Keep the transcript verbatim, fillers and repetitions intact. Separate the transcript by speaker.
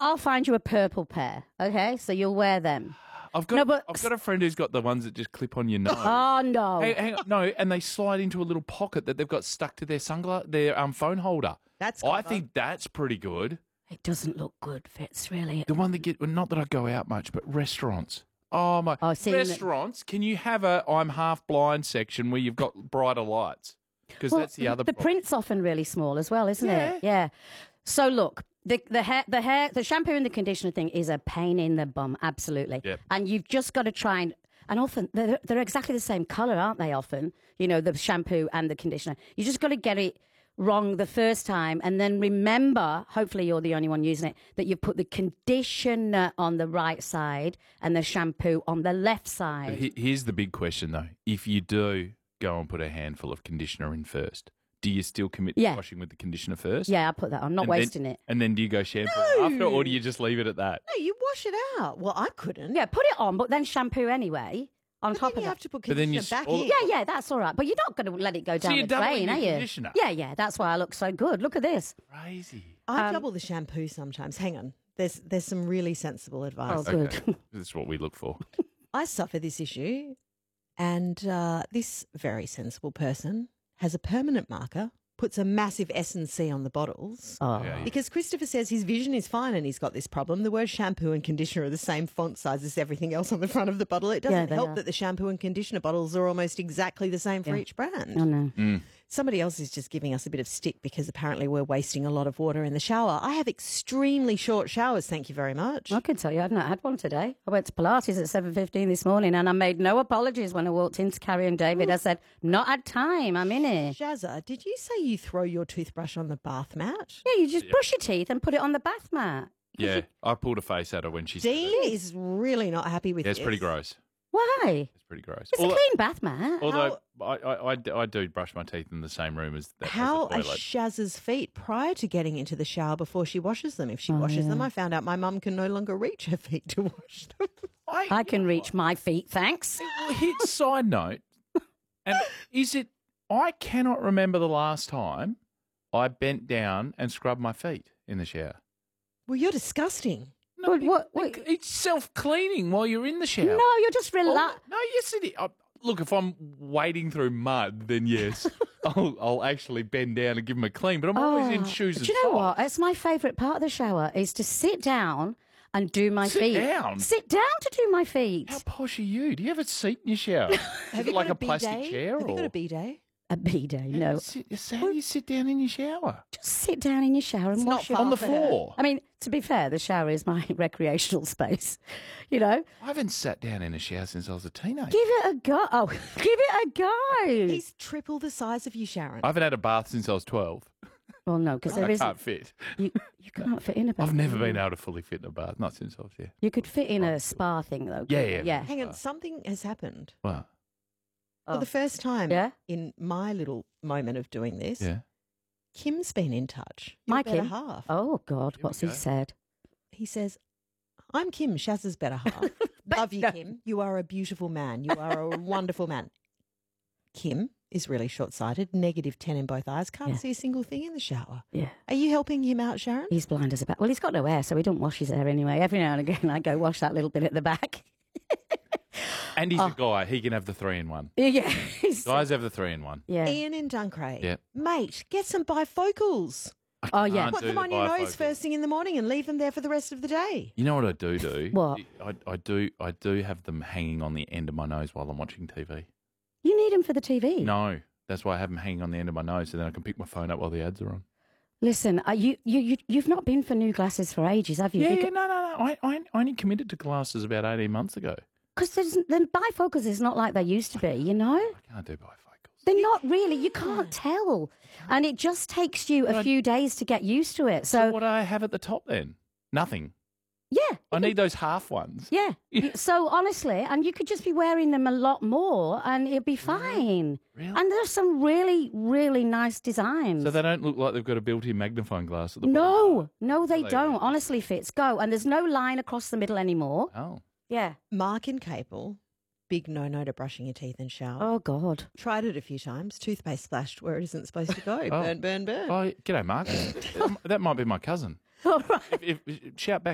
Speaker 1: I'll find you a purple pair, okay? So you'll wear them.
Speaker 2: I've got
Speaker 1: No, but-
Speaker 2: I've got a friend who's got the ones that just clip on your nose.
Speaker 1: Oh, no.
Speaker 2: Hey, hang on, no, and they slide into a little pocket that they've got stuck to their sunglass, their um, phone holder.
Speaker 3: That's
Speaker 2: I
Speaker 3: clever.
Speaker 2: think that's pretty good.
Speaker 1: It doesn't look good, Fitz, really.
Speaker 2: The one that get well, not that I go out much, but restaurants. Oh my!
Speaker 1: Oh, seeing that-
Speaker 2: restaurants. Can you have a I'm half blind section where you've got brighter lights? Because
Speaker 1: Well,
Speaker 2: that's the other.
Speaker 1: The
Speaker 2: problem.
Speaker 1: print's often really small as well, isn't
Speaker 2: Yeah.
Speaker 1: it? Yeah. So look, the the hair, the hair, the shampoo and the conditioner thing is a pain in the bum, absolutely.
Speaker 2: Yep.
Speaker 1: And you've just got to try and and often they're, they're exactly the same color, aren't they? Often, you know, the shampoo and the conditioner. You just got to get it wrong the first time, and then remember. Hopefully, you're the only one using it. That you put the conditioner on the right side and the shampoo on the left
Speaker 2: But
Speaker 1: side.
Speaker 2: he- here's the big question, though. If you do go and put a handful of conditioner in first, do you still commit
Speaker 1: Yeah.
Speaker 2: to washing with the conditioner first?
Speaker 1: Yeah, I put that on. Not
Speaker 2: And then-
Speaker 1: wasting it.
Speaker 2: And then do you go shampoo
Speaker 3: No.
Speaker 2: after, or do you just leave it at that?
Speaker 3: No, you wash it out. Well, I couldn't.
Speaker 1: Yeah, put it on, but then shampoo anyway. On
Speaker 3: But
Speaker 1: top
Speaker 3: then
Speaker 1: of
Speaker 3: you
Speaker 1: that.
Speaker 3: have to put
Speaker 2: But then you
Speaker 3: conditioner
Speaker 2: s-
Speaker 3: back
Speaker 2: all-
Speaker 3: in.
Speaker 1: Yeah, yeah, that's all right. But you're not going to let it go down
Speaker 2: you're
Speaker 1: the
Speaker 2: doubling
Speaker 1: drain, are
Speaker 2: your
Speaker 1: you?
Speaker 2: conditioner.
Speaker 1: Yeah, yeah. That's why I look so good. Look at this.
Speaker 2: Crazy.
Speaker 3: I
Speaker 1: Um,
Speaker 3: double the shampoo sometimes. Hang on. There's there's some really sensible advice.
Speaker 1: Oh, good.
Speaker 2: Okay. That's what we look for.
Speaker 3: I suffer this issue, and uh, this very sensible person has a permanent marker, puts a massive S and C on the bottles.
Speaker 1: Oh.
Speaker 2: Yeah,
Speaker 3: Because Christopher says his vision is fine and he's got this problem. The word shampoo and conditioner are the same font size as everything else on the front of the bottle. It
Speaker 1: Yeah,
Speaker 3: doesn't
Speaker 1: they
Speaker 3: help
Speaker 1: are.
Speaker 3: that the shampoo and conditioner bottles are almost exactly the same for
Speaker 1: Yeah.
Speaker 3: each brand.
Speaker 1: Oh, no.
Speaker 3: Somebody else is just giving us a bit of stick because apparently we're wasting a lot of water in the shower. I have extremely short showers, thank you very much.
Speaker 1: I can tell you, I've not had one today. I went to Pilates at seven fifteen this morning and I made no apologies when I walked into Carrie and David. I said, not had time, I'm in here.
Speaker 3: Shazza, did you say you throw your toothbrush on the bath mat?
Speaker 1: Yeah, you just brush your teeth and put it on the bath mat.
Speaker 2: Yeah, I pulled a face at her when she said
Speaker 3: Dean
Speaker 2: it.
Speaker 3: is really not happy with
Speaker 2: Yeah, it's
Speaker 3: this.
Speaker 2: pretty gross.
Speaker 1: Why?
Speaker 2: It's pretty gross.
Speaker 1: It's a
Speaker 2: Although-
Speaker 1: clean bath mat.
Speaker 2: Although I, I, I, do- I do brush my teeth in the same room as, that,
Speaker 3: How
Speaker 2: as
Speaker 3: are
Speaker 2: the toilet.
Speaker 3: Shazza's feet prior to getting into the shower before she washes them? If she washes them, I found out my mum can no longer reach her feet to wash them.
Speaker 1: I can reach my feet, thanks.
Speaker 2: Well, hit side note, and is it? I cannot remember the last time I bent down and scrubbed my feet in the shower.
Speaker 3: Well, you're disgusting.
Speaker 2: No,
Speaker 1: What- what-
Speaker 2: it-
Speaker 1: what-
Speaker 2: it's self cleaning while you're in the shower.
Speaker 1: No, you're just
Speaker 2: Oh,
Speaker 1: relax.
Speaker 2: no, yes, it is. Uh, look, if I'm wading through mud, then yes, I'll, I'll actually bend down and give them a clean. But I'm always in shoes
Speaker 1: Do
Speaker 2: and
Speaker 1: you know
Speaker 2: socks.
Speaker 1: what? It's my favourite part of the shower is to sit down and do my
Speaker 2: Sit
Speaker 1: feet.
Speaker 2: down?
Speaker 1: Sit down to do my feet.
Speaker 2: How posh are you? Do you have a seat in your shower? Is
Speaker 3: Have
Speaker 2: it
Speaker 3: you
Speaker 2: like
Speaker 3: got
Speaker 2: a plastic
Speaker 3: bidet?
Speaker 2: chair?
Speaker 3: Have you got
Speaker 2: or-
Speaker 3: a bidet?
Speaker 1: A bidet, no.
Speaker 2: Sit, how do you sit down in your shower?
Speaker 1: Just sit down in your shower and
Speaker 3: It's
Speaker 1: wash
Speaker 3: not
Speaker 1: your
Speaker 2: On the
Speaker 3: for her.
Speaker 2: floor?
Speaker 1: I mean, to be fair, the shower is my recreational space. You know,
Speaker 2: I haven't sat down in a shower since I was a teenager.
Speaker 1: give it a go. Oh, give it a go.
Speaker 3: He's triple the size of you, Sharon.
Speaker 2: I haven't had a bath since I was twelve.
Speaker 1: Well, no, because
Speaker 2: I
Speaker 1: there is
Speaker 2: can't fit.
Speaker 1: you. You can't fit in a bath.
Speaker 2: I've never been able to fully fit in a bath. Not since I was here.
Speaker 1: You could fit in a spa thing though.
Speaker 2: Yeah,
Speaker 1: couldn't
Speaker 2: yeah.
Speaker 1: you? yeah.
Speaker 3: Hang on, something has happened.
Speaker 2: Well,
Speaker 3: For
Speaker 1: Oh.
Speaker 3: the first time
Speaker 1: Yeah?
Speaker 3: in my little moment of doing this,
Speaker 2: yeah.
Speaker 3: Kim's been in touch. Your
Speaker 1: My
Speaker 3: better
Speaker 1: Kim?
Speaker 3: half.
Speaker 1: Oh God,
Speaker 2: Here we
Speaker 1: what's he
Speaker 2: go.
Speaker 1: said?
Speaker 3: He says, I'm Kim, Shazza's better half. Love you,
Speaker 1: no.
Speaker 3: Kim. You are a beautiful man. You are a wonderful man. Kim is really short-sighted, negative ten in both eyes, can't
Speaker 1: Yeah.
Speaker 3: see a single thing in the shower.
Speaker 1: Yeah.
Speaker 3: Are you helping him out, Sharon?
Speaker 1: He's blind as a bat. Well, he's got no hair, so he don't wash his hair anyway. Every now and again, I go wash that little bit at the back.
Speaker 2: And
Speaker 1: Oh.
Speaker 2: he's a guy. He can have the three in one.
Speaker 1: Yeah. he's-
Speaker 2: Guys have the three in one.
Speaker 1: yeah.
Speaker 3: Ian in Duncraig.
Speaker 2: Yep.
Speaker 3: Mate, get some bifocals.
Speaker 1: Oh yeah.
Speaker 2: Can't
Speaker 3: Put
Speaker 2: do
Speaker 3: them
Speaker 2: the
Speaker 3: on your nose
Speaker 2: bifocals.
Speaker 3: first thing in the morning and leave them there for the rest of the day.
Speaker 2: You know what I do do?
Speaker 1: What?
Speaker 2: I, I do. I do have them hanging on the end of my nose while I'm watching T V.
Speaker 1: You need him for the T V.
Speaker 2: No, that's why I have them hanging on the end of my nose, so then I can pick my phone up while the ads are on.
Speaker 1: Listen, uh, you, you, you, you've not been for new glasses for ages, have you?
Speaker 2: Yeah, yeah, no, no, no. I, I, I only committed to glasses about eighteen months ago.
Speaker 1: Because the bifocals is not like they used to be, you know?
Speaker 2: I can't do bifocals.
Speaker 1: They're not really. You can't tell. And it just takes you a
Speaker 2: But-
Speaker 1: few days to get used to it.
Speaker 2: So
Speaker 1: So,
Speaker 2: what do I have at the top then? Nothing.
Speaker 1: yeah.
Speaker 2: I need those half ones.
Speaker 1: Yeah. So honestly, and you could just be wearing them a lot more and it'd be fine.
Speaker 2: Really?
Speaker 1: And there's some really, really nice designs.
Speaker 2: So they don't look like they've got a built-in magnifying glass at the
Speaker 1: no, no, they
Speaker 2: they
Speaker 1: don't.
Speaker 2: really?
Speaker 1: Honestly, Fitz, go. And there's no line across the middle anymore.
Speaker 2: bottom. Oh.
Speaker 1: Yeah.
Speaker 3: Mark in Capel, big no-no to brushing your teeth and shower.
Speaker 1: Oh, God.
Speaker 3: Tried it a few times. Toothpaste splashed where it isn't supposed to go.
Speaker 2: Oh.
Speaker 3: Burn, burn, burn.
Speaker 2: Oh, g'day, Mark. that might be my cousin.
Speaker 1: All right.
Speaker 2: If, if, shout back.